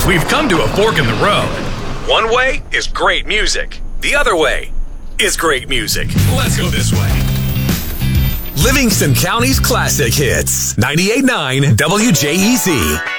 We've come to a fork in the road. One way is great music. The other way is great music. Let's go this way. Livingston County's classic hits. 98.9 WJEZ.